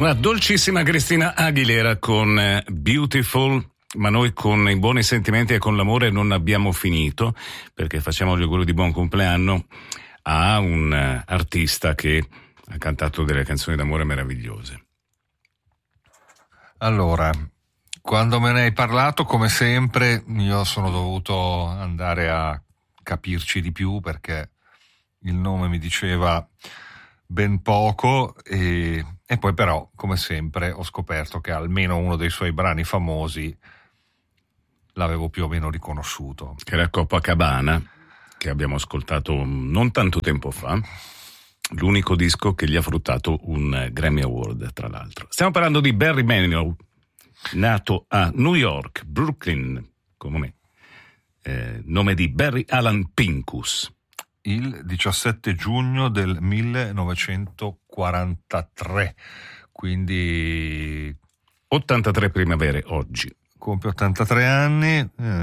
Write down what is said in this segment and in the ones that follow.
Una dolcissima Cristina Aguilera con Beautiful, ma noi con i buoni sentimenti e con l'amore non abbiamo finito, perché facciamo gli auguri di buon compleanno a un artista che ha cantato delle canzoni d'amore meravigliose. Allora, quando me ne hai parlato, come sempre, io sono dovuto andare a capirci di più, perché il nome mi diceva ben poco e poi però, come sempre, ho scoperto che almeno uno dei suoi brani famosi l'avevo più o meno riconosciuto. Che era Copacabana, che abbiamo ascoltato non tanto tempo fa, l'unico disco che gli ha fruttato un Grammy Award, tra l'altro. Stiamo parlando di Barry Manilow, nato a New York, Brooklyn, come nome di Barry Alan Pincus. Il 17 giugno del 1943, quindi 83 primavere oggi. Compie 83 anni,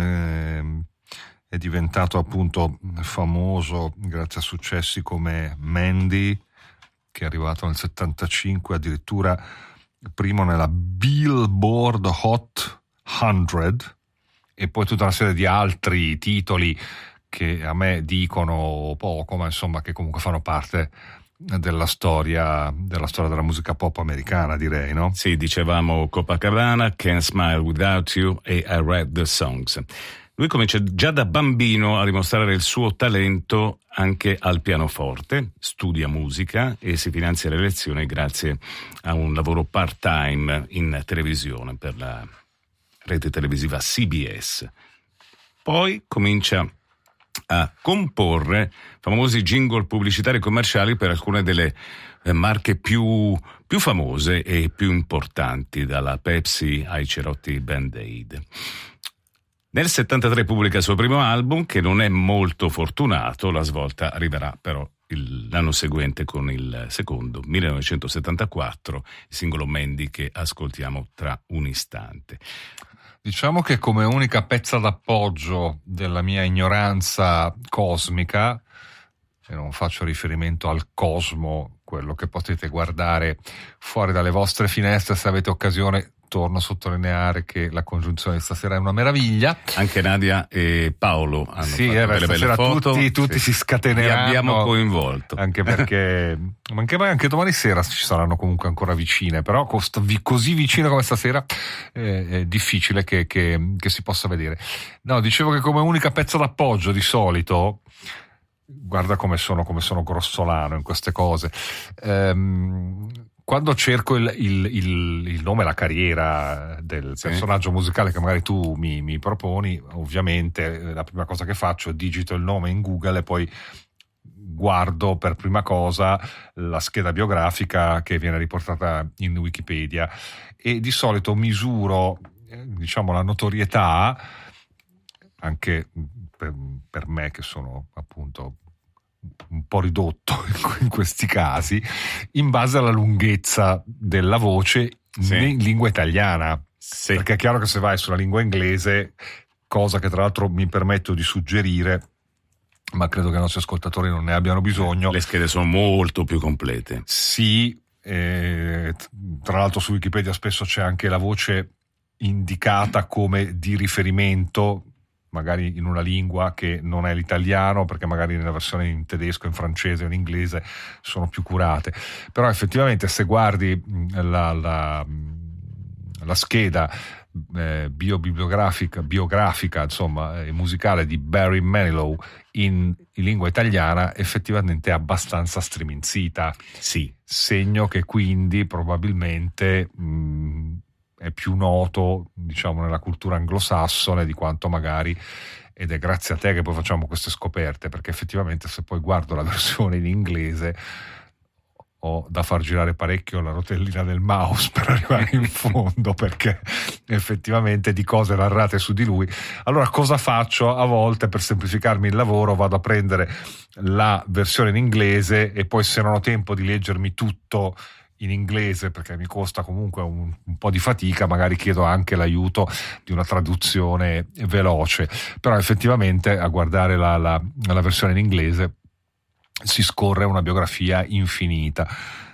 è diventato appunto famoso grazie a successi come Mandy, che è arrivato nel 75 addirittura primo nella Billboard Hot 100, e poi tutta una serie di altri titoli che a me dicono poco, ma insomma che comunque fanno parte della storia della musica pop americana, direi, no? Sì, dicevamo Copacabana, Can't Smile Without You e I Read the Songs. Lui comincia già da bambino a dimostrare il suo talento anche al pianoforte, studia musica e si finanzia le lezioni grazie a un lavoro part-time in televisione per la rete televisiva CBS. Poi comincia a comporre famosi jingle pubblicitari commerciali per alcune delle marche più famose e più importanti, dalla Pepsi ai cerotti Band-Aid. Nel 73 pubblica il suo primo album, che non è molto fortunato. La svolta arriverà però l'anno seguente con il secondo, 1974, il singolo Mandy, che ascoltiamo tra un istante. Diciamo che come unica pezza d'appoggio della mia ignoranza cosmica, e non faccio riferimento al cosmo, quello che potete guardare fuori dalle vostre finestre se avete occasione, torno a sottolineare che la congiunzione di stasera è una meraviglia. Anche Nadia e Paolo hanno fatto delle belle foto. Tutti si scateneranno. Li abbiamo coinvolto. Anche perché anche domani sera ci saranno comunque ancora vicine, però così vicine come stasera è difficile che si possa vedere. No, dicevo che come unica pezza d'appoggio di solito, guarda come sono grossolano in queste cose, quando cerco il nome e la carriera del personaggio musicale che magari tu mi proponi, ovviamente la prima cosa che faccio è digito il nome in Google e poi guardo per prima cosa la scheda biografica che viene riportata in Wikipedia, e di solito misuro diciamo la notorietà, anche per me che sono appunto un po' ridotto in questi casi, in base alla lunghezza della voce in lingua italiana, perché è chiaro che se vai sulla lingua inglese, cosa che tra l'altro mi permetto di suggerire, ma credo che i nostri ascoltatori non ne abbiano bisogno, le schede sono molto più complete. Sì, tra l'altro su Wikipedia spesso c'è anche la voce indicata come di riferimento, magari in una lingua che non è l'italiano, perché magari nella versione in tedesco, in francese o in inglese sono più curate. Però effettivamente se guardi la scheda biografica insomma musicale di Barry Manilow in lingua italiana, effettivamente è abbastanza striminzita. Sì. Segno che quindi probabilmente è più noto, diciamo, nella cultura anglosassone di quanto magari, ed è grazie a te che poi facciamo queste scoperte, perché effettivamente se poi guardo la versione in inglese ho da far girare parecchio la rotellina del mouse per arrivare in fondo, perché effettivamente di cose narrate su di lui. Allora cosa faccio? A volte, per semplificarmi il lavoro, vado a prendere la versione in inglese e poi, se non ho tempo di leggermi tutto in inglese, perché mi costa comunque un po' di fatica, magari chiedo anche l'aiuto di una traduzione veloce. Però effettivamente a guardare la versione in inglese si scorre una biografia infinita.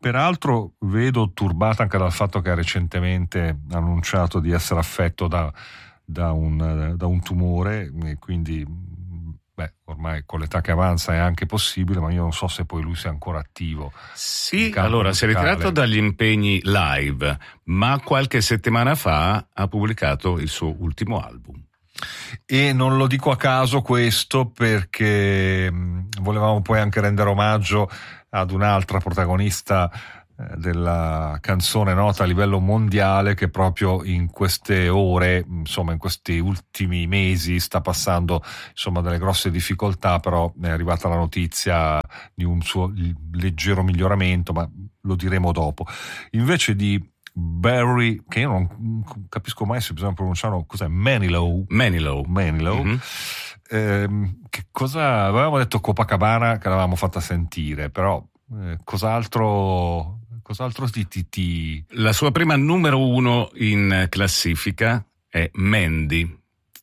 peraltro vedo turbata anche dal fatto che ha recentemente annunciato di essere affetto da un tumore, e quindi ormai con l'età che avanza è anche possibile, ma io non so se poi lui sia ancora attivo. Sì, allora si è ritirato dagli impegni live, ma qualche settimana fa ha pubblicato il suo ultimo album. E non lo dico a caso questo, perché volevamo poi anche rendere omaggio ad un'altra protagonista della canzone nota a livello mondiale, che proprio in queste ore, insomma in questi ultimi mesi, sta passando insomma delle grosse difficoltà, però è arrivata la notizia di un suo leggero miglioramento, ma lo diremo dopo. Invece di Barry, che io non capisco mai se bisogna pronunciarlo, cos'è? Manilow. Mm-hmm. Che cosa avevamo detto? Copacabana, che l'avevamo fatta sentire, però cos'altro ti... La sua prima numero 1 in classifica è Mandy,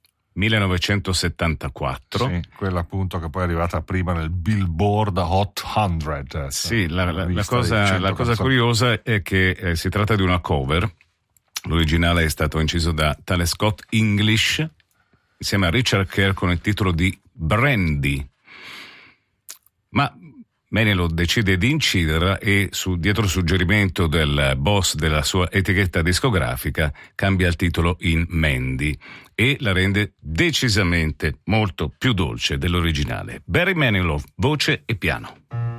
1974. Sì, quella appunto che poi è arrivata prima nel Billboard Hot 100. Sì, la cosa curiosa è che si tratta di una cover. L'originale è stato inciso da tale Scott English insieme a Richard Kerr con il titolo di Brandy. Ma Manilow decide di inciderla e dietro suggerimento del boss della sua etichetta discografica cambia il titolo in Mandy e la rende decisamente molto più dolce dell'originale. Barry Manilow, voce e piano.